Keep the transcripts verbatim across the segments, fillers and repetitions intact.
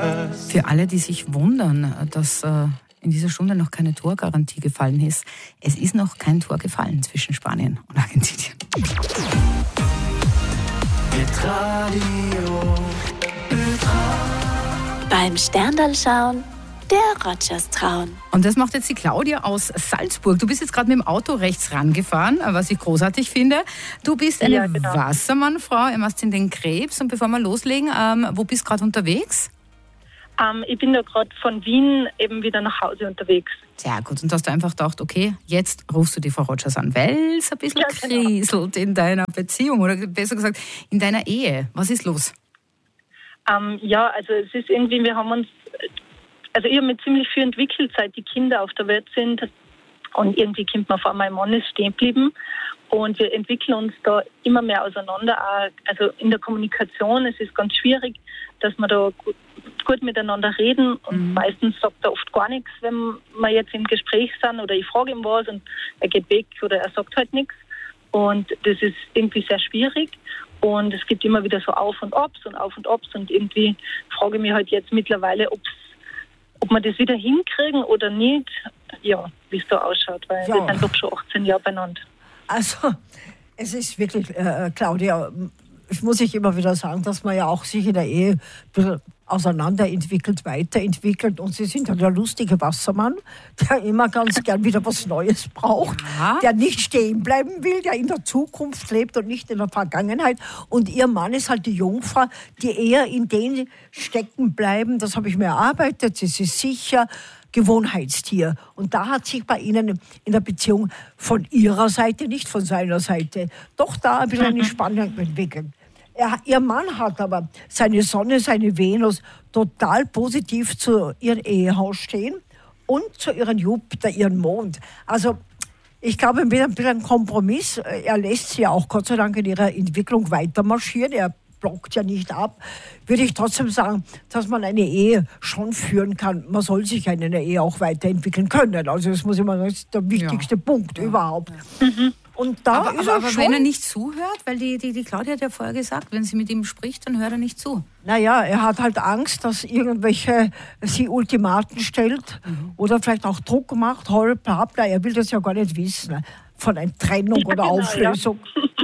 Für alle, die sich wundern, dass äh, in dieser Stunde noch keine Torgarantie gefallen ist, es ist noch kein Tor gefallen zwischen Spanien und Argentinien. Beim Sterndal schauen, der Rogers trauen. Und das macht jetzt die Claudia aus Salzburg. Du bist jetzt gerade mit dem Auto rechts rangefahren, was ich großartig finde. Du bist eine Ja, genau. Wassermannfrau, ihr machst in den Krebs. Und bevor wir loslegen, ähm, wo bist du gerade unterwegs? Ähm, ich bin da gerade von Wien eben wieder nach Hause unterwegs. Sehr gut. Und hast du einfach gedacht, okay, jetzt rufst du die Frau Rogers an, weil es ein bisschen Ja, genau. kriselt in deiner Beziehung oder besser gesagt in deiner Ehe. Was ist los? Ähm, ja, also es ist irgendwie, wir haben uns, also ich habe mich ziemlich viel entwickelt, seit die Kinder auf der Welt sind. Und irgendwie kommt man vor, mein Mann ist stehen geblieben. Und wir entwickeln uns da immer mehr auseinander. Auch, also in der Kommunikation, es ist ganz schwierig, dass wir da gut, gut miteinander reden. Und Mhm. meistens sagt er oft gar nichts, wenn wir jetzt im Gespräch sind oder ich frage ihm was und er geht weg oder er sagt halt nichts. Und das ist irgendwie sehr schwierig. Und es gibt immer wieder so Auf und Abs und Auf und Abs. Und irgendwie frage ich mich halt jetzt mittlerweile, ob's, ob wir das wieder hinkriegen oder nicht. Ja, wie es da ausschaut, weil Ja. wir sind doch schon achtzehn Jahre beieinander. Also, es ist wirklich, äh, Claudia, ich muss ich immer wieder sagen, dass man ja auch sich in der Ehe ein bisschen auseinanderentwickelt, weiterentwickelt. Und Sie sind ja der lustige Wassermann, der immer ganz gern wieder was Neues braucht, Ja. der nicht stehen bleiben will, der in der Zukunft lebt und nicht in der Vergangenheit. Und Ihr Mann ist halt die Jungfrau, die eher in den stecken bleiben. Das habe ich mir erarbeitet, sie ist sicher. Gewohnheitstier. Und da hat sich bei Ihnen in der Beziehung von Ihrer Seite, nicht von seiner Seite, doch da ein bisschen eine Spannung entwickelt. Er, ihr Mann hat aber seine Sonne, seine Venus total positiv zu ihrem Ehehaus stehen und zu ihren Jupiter, ihren Mond. Also ich glaube, mit ein bisschen Kompromiss, er lässt sie ja auch Gott sei Dank in ihrer Entwicklung weiter marschieren. Er blockt ja nicht ab, würde ich trotzdem sagen, dass man eine Ehe schon führen kann. Man soll sich in einer Ehe auch weiterentwickeln können. Also das muss immer das ist der wichtigste Ja. Punkt Ja. überhaupt. Mhm. Und da Aber, ist aber, er aber schon, wenn er nicht zuhört, weil die, die, die Claudia hat ja vorher gesagt, wenn sie mit ihm spricht, dann hört er nicht zu. naja, er hat halt Angst, dass irgendwelche sie Ultimaten stellt Mhm. oder vielleicht auch Druck macht, hol, bla, bla. Er will das ja gar nicht wissen, von einer Trennung Ja, oder genau, Auflösung.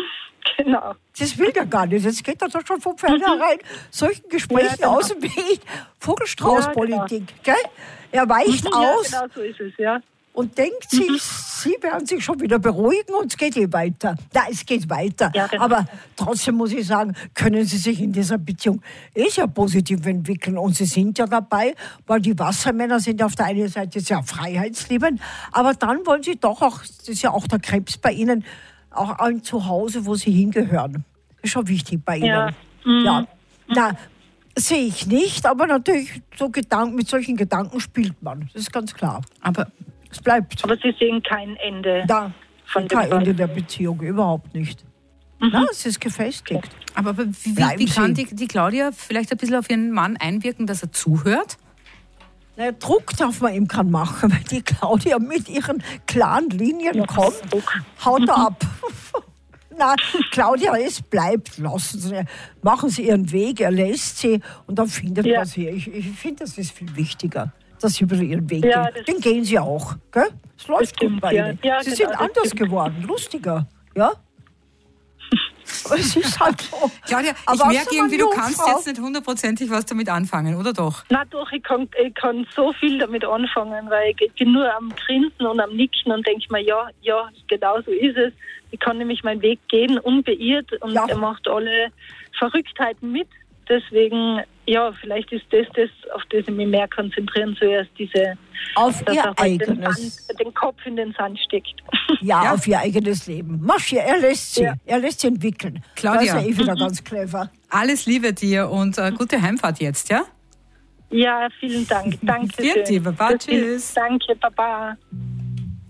Genau. Das will er gar nicht. Jetzt geht er doch schon von vornherein solchen Gesprächen Ja, genau. aus dem Weg. Vogelstrauß-Politik, gell? Er weicht Ja, aus genau so ist es, ja. und denkt sich, sie werden sich schon wieder beruhigen und es geht eh weiter. Ja, es geht weiter. Ja, genau. Aber trotzdem muss ich sagen, können sie sich in dieser Beziehung eh sehr positiv entwickeln. Und sie sind ja dabei, weil die Wassermänner sind auf der einen Seite sehr freiheitsliebend, aber dann wollen sie doch auch, das ist ja auch der Krebs bei ihnen, auch ein Zuhause, wo sie hingehören. Das ist schon wichtig bei ihnen. Ja. Mhm. Ja. Na, sehe ich nicht, aber natürlich so Gedanken, mit solchen Gedanken spielt man. Das ist ganz klar. Aber Es bleibt. Aber Sie sehen kein Ende. Da Von kein dem Fall. Ende der Beziehung, überhaupt nicht. Na, es ist gefestigt. Aber wie, wie, Bleiben wie kann Sie. die, die Claudia vielleicht ein bisschen auf ihren Mann einwirken, dass er zuhört? Naja, Druck darf man ihm kann machen, weil die Claudia mit ihren klaren Linien kommt, haut er ab. Na, Claudia, es bleibt, lassen Sie, machen Sie Ihren Weg, er lässt Sie und dann findet Ja. man sie. Ich, ich finde, das ist viel wichtiger, dass Sie über Ihren Weg Ja, gehen. das- Den gehen Sie auch, gell? Es läuft stimmt, gut bei ja. Ihnen. Ja, Sie genau, sind das anders stimmt. geworden, lustiger, ja? Aber es ist halt so. Claudia, ich Aber merke irgendwie, du Wassermann, kannst Jungfrau. jetzt nicht hundertprozentig was damit anfangen, oder doch? Na doch, ich kann, ich kann so viel damit anfangen, weil ich bin nur am Grinsen und am Nicken und denke mir, ja, ja, genau so ist es. Ich kann nämlich meinen Weg gehen, unbeirrt und Ja. er macht alle Verrücktheiten mit. Deswegen, ja, vielleicht ist das das, auf das ich mich mehr konzentrieren soll, als diese, Auf dass Ihr er halt den, eigenes, Sand, den Kopf in den Sand steckt. ja, Ja. auf Ihr eigenes Leben. Marschier, er lässt Sie, Ja. er lässt Sie entwickeln. Claudia. Da ist er eh wieder ganz clever. Alles Liebe dir und äh, gute Heimfahrt jetzt, ja? Ja, vielen Dank. Danke Vielen schön. Dank, Baba. Das ist- Tschüss. Danke, Baba.